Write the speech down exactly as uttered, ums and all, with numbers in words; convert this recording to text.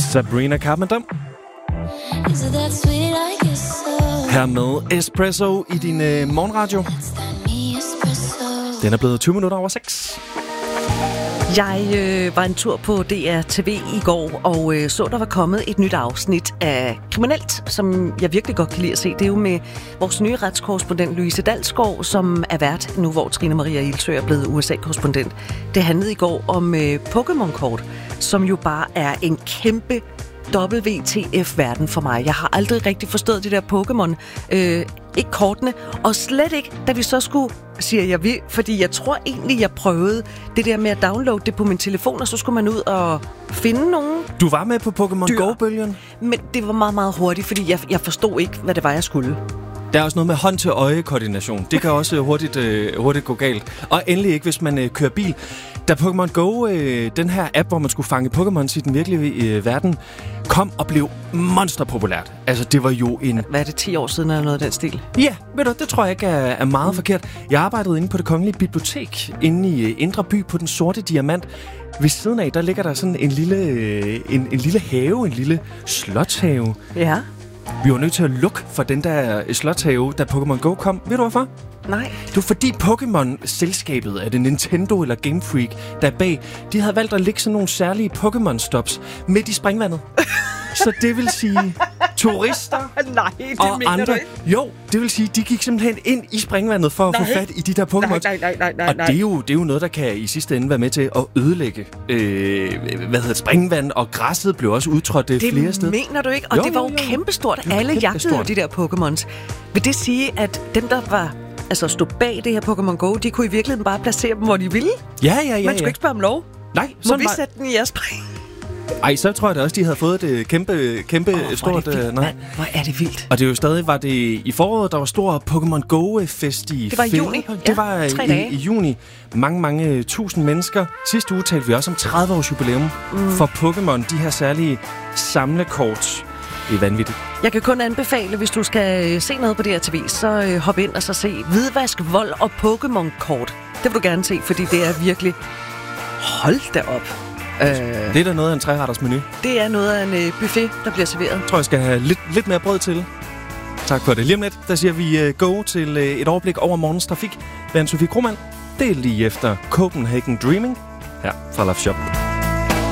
Sabrina Carpenter. Her med Espresso i din øh, morgenradio. Den er blevet tyve minutter over seks. Jeg øh, var en tur på D R T V i går, og øh, så, der var kommet et nyt afsnit af Kriminelt, som jeg virkelig godt kan lide at se. Det er jo med vores nye retskorrespondent Louise Dalsgaard, som er vært nu, hvor Trine Maria Ildsøe er blevet U S A-korrespondent. Det handlede i går om øh, Pokémon-kort, som jo bare er en kæmpe W T F-verden for mig. Jeg har aldrig rigtig forstået det der Pokémon. Øh, ikke kortene, og slet ikke, da vi så skulle, siger jeg vi, fordi jeg tror egentlig, jeg prøvede det der med at downloade det på min telefon, og så skulle man ud og finde nogen. Du var med på Pokémon Go-bølgen? Men det var meget, meget hurtigt, fordi jeg, jeg forstod ikke, hvad det var, jeg skulle. Der er også noget med hånd-til-øje-koordination. Det kan også hurtigt, øh, hurtigt gå galt. Og endelig ikke, hvis man øh, kører bil. Da Pokémon Go, øh, den her app, hvor man skulle fange Pokémon i den virkelige øh, verden, kom og blev monsterpopulært. Altså, det var jo en... Hvad er det, ti år siden eller noget af den stil? Ja, ved du, det tror jeg ikke er, er meget mm. forkert. Jeg arbejdede inde på Det Kongelige Bibliotek, inde i øh, Indre By på Den Sorte Diamant. Ved siden af, der ligger der sådan en lille, øh, en, en lille have, en lille slotshave. Ja. Vi var nødt til at lukke for den der slotshave, da Pokémon Go kom. Ved du hvorfor? Nej. Det var fordi Pokémon-selskabet, er det Nintendo eller Game Freak, der er bag, de havde valgt at lægge sådan nogle særlige Pokémon-stops midt i springvandet. Så det vil sige turister nej, det og mener andre. du ikke? Jo, det vil sige, de gik simpelthen ind i springvandet for at nej. få fat i de der Pokémon. Nej, nej, nej, nej, nej. Og det er, jo, det er jo noget, der kan i sidste ende være med til at ødelægge øh, hvad hedder det, springvand, og græsset blev også udtrådt det flere steder. Det mener du ikke? Og jo, det var jo, jo, jo. kæmpestort. Det var Alle jagtede jo kæmpestort. de der Pokémons. Vil det sige, at dem, der var altså stod bag det her Pokémon Go, de kunne i virkeligheden bare placere dem, hvor de ville? Ja, ja, ja. Man skulle ja. ikke spørge om lov. Nej, Må vi var... sætte den i jeres spring? Ej, så tror jeg da også, de havde fået et kæmpe, kæmpe oh, stort... Hvor er det vildt, nej. Hvor er det vildt. Og det er jo stadig, var det i foråret, der var stor Pokémon Go-fest i Det var i Fælde. juni. Det ja, var i, i juni. Mange, mange tusind mennesker. Sidste uge talte vi også om tredive års jubilæum mm. for Pokémon. De her særlige samlekort. Det er vanvittigt. Jeg kan kun anbefale, hvis du skal se noget på D R T V, så øh, hop ind og så se Hvidvask, Vold og Pokémon-kort. Det vil du gerne se, fordi det er virkelig... Hold da op. Øh, det er da noget af en treretters menu. Det er noget af en øh, buffet, der bliver serveret. Jeg tror, jeg skal have lidt, lidt mere brød til. Tak for det. Lige om lidt, der siger vi uh, go til uh, et overblik over morgens trafik. Med Anne-Sophie Krohmann. Det er lige efter Copenhagen Dreaming her fra Love Shop.